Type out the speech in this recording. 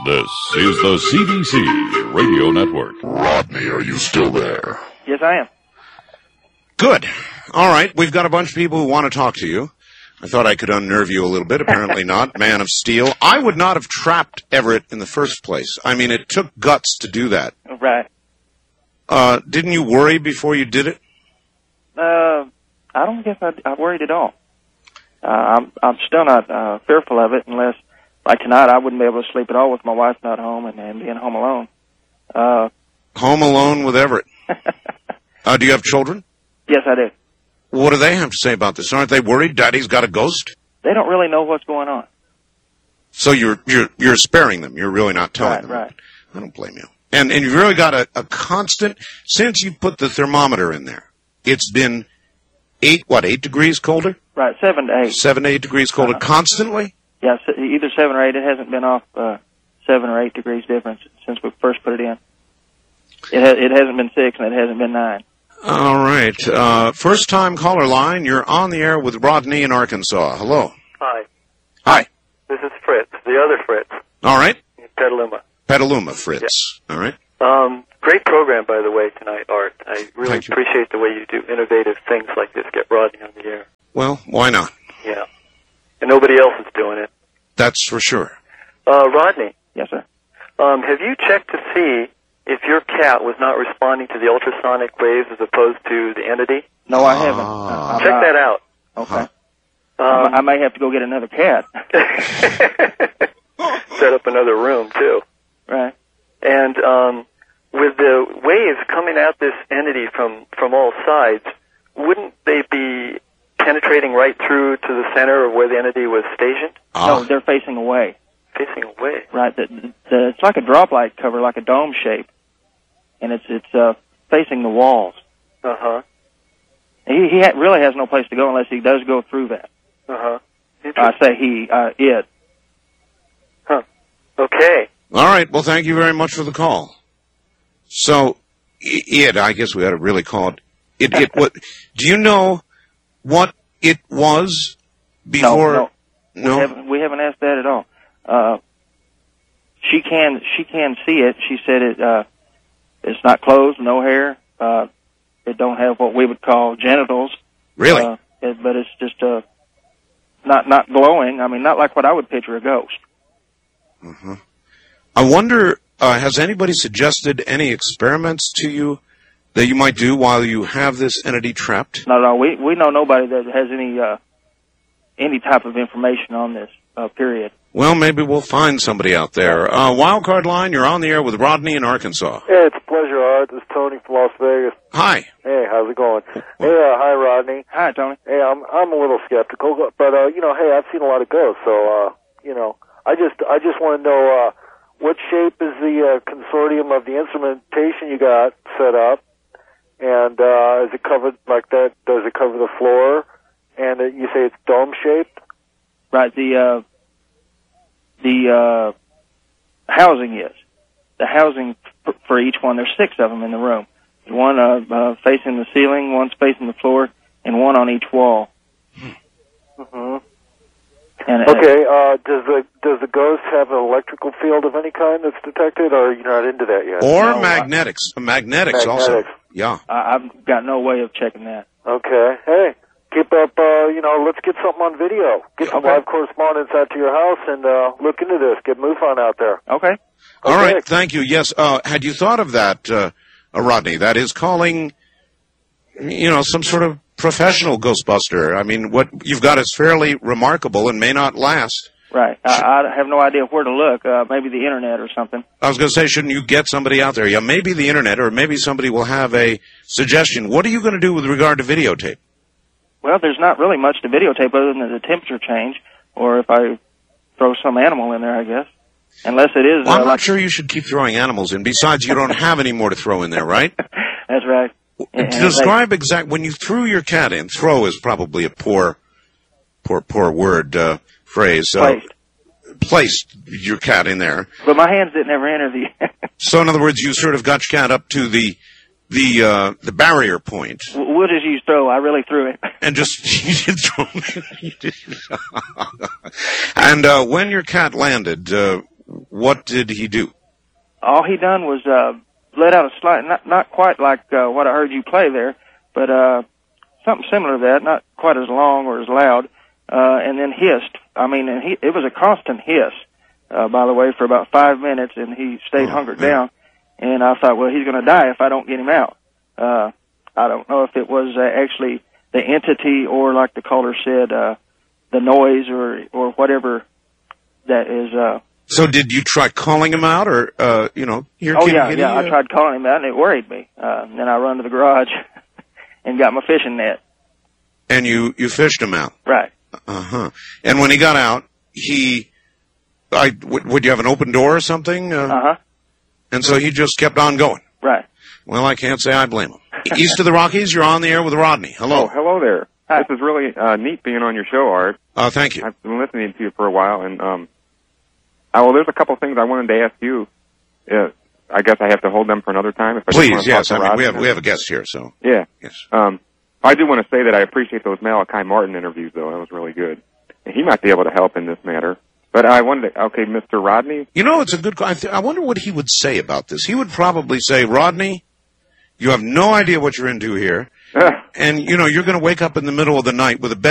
This is the CDC Radio Network. Rodney, are you still there? Yes, I am. Good. All right, we've got a bunch of people who want to talk to you. I thought I could unnerve you a little bit. Apparently not. Man of Steel. I would not have trapped Everett in the first place. I mean, it took guts to do that. Right. Didn't you worry before you did it? I don't guess I worried at all. I'm still not fearful of it unless, like tonight, I wouldn't be able to sleep at all with my wife not home and being home alone. Home alone with Everett. Do you have children? Yes, I do. What do they have to say about this? Aren't they worried Daddy's got a ghost? They don't really know what's going on. So you're sparing them. You're really not telling them. Right. I don't blame you. And you've really got a constant, since you put the thermometer in there, it's been 8 degrees colder? Right, 7 to 8. 7 to 8 degrees colder constantly? Yeah, either 7 or 8. It hasn't been off 7 or 8 degrees difference since we first put it in. It hasn't been 6 and it hasn't been 9. All right. First time caller line. You're on the air with Rodney in Arkansas. Hello. Hi. Hi. This is Fritz, the other Fritz. All right. Petaluma. Petaluma, Fritz. Yeah. All right. Great program, by the way, tonight, Art. I really appreciate the way you do innovative things like this. Get Rodney on the air. Well, why not? Yeah. And nobody else is doing it. That's for sure. Rodney. Yes, sir. Have you checked to see if your cat was not responding to the ultrasonic waves as opposed to the entity? No, I haven't. Check that out. Okay. I may have to go get another cat. Set up another room, too. Right. And with the waves coming at this entity from all sides, wouldn't they be penetrating right through to the center of where the entity was stationed? No, they're facing away. Facing away. Right. It's like a drop light cover, like a dome shape, and it's facing the walls. Uh-huh. He really has no place to go unless he does go through that. Uh-huh. I say it. Huh. Okay. All right. Well, thank you very much for the call. So, I guess we ought to really call it. What? Do you know what it was before? No. We haven't asked that at all. She can see it. She said it's not clothes, no hair. It don't have what we would call genitals. Really? But it's just not glowing. I mean, not like what I would picture a ghost. Uh-huh. I wonder, has anybody suggested any experiments to you that you might do while you have this entity trapped? Not at all. We know nobody that has any type of information on this period. Well, maybe we'll find somebody out there. Wildcard line, you're on the air with Rodney in Arkansas. Yeah, it's a pleasure, Art. This is Tony from Las Vegas. Hi. Hey, how's it going? Hey, hi, Rodney. Hi, Tony. Hey, I'm a little skeptical, but hey, I've seen a lot of ghosts, so I just want to know what shape is the consortium of the instrumentation you got set up, and is it covered like that? Does it cover the floor? And you say it's dome shaped? Right. The housing is. The housing for each one, there's 6 of them in the room. One facing the ceiling, one facing the floor, and one on each wall. Mm-hmm. And, does the ghost have an electrical field of any kind that's detected, or you're not into that yet? Or magnetics. Magnetics also. Yeah. I've got no way of checking that. Okay. Hey, keep up, let's get something on video. Get some live correspondence out to your house and look into this. Get MUFON out there. Okay. All right, thank you. Yes, had you thought of that, Rodney? That is calling, some sort of professional Ghostbuster. I mean, what you've got is fairly remarkable and may not last. Right. I have no idea where to look. Maybe the Internet or something. I was going to say, shouldn't you get somebody out there? Yeah, maybe the Internet, or maybe somebody will have a suggestion. What are you going to do with regard to videotape? Well, there's not really much to videotape other than the temperature change, or if I throw some animal in there, I guess. Unless it is... Well, I'm not sure you should keep throwing animals in. Besides, you don't have any more to throw in there, right? That's right. Describe when you threw your cat in. Throw is probably a poor word, phrase. Placed your cat in there. But my hands didn't ever enter the... So, in other words, you sort of got your cat up to the barrier point. What did you throw? I really threw it. And just you did throw it. And when your cat landed, What did he do? All he done was let out a slight, not quite like what I heard you play there, but something similar to that, not quite as long or as loud, and then hissed. I mean, it was a constant hiss, by the way, for about 5 minutes, and he stayed hunkered down. And I thought, well, he's going to die if I don't get him out. I don't know if it was actually the entity or, like the caller said, the noise or whatever that is. So did you try calling him out, or here? Oh yeah. I tried calling him out, and it worried me. And then I run to the garage and got my fishing net. And you fished him out, right? And when he got out, would you have an open door or something? And so he just kept on going. Right. Well, I can't say I blame him. East of the Rockies, you're on the air with Rodney. Hello. Oh, hello there. Hi. This is really neat being on your show, Art. Thank you. I've been listening to you for a while, and there's a couple things I wanted to ask you. I guess I have to hold them for another time. If I Please, yes. I mean, we have a guest here, so. Yeah. Yes. I do want to say that I appreciate those Malachi Martin interviews, though. That was really good. And he might be able to help in this matter. But I wanted to, okay, Mr. Rodney? It's a good question. I wonder what he would say about this. He would probably say, Rodney, you have no idea what you're into here. And, you're going to wake up in the middle of the night with a bed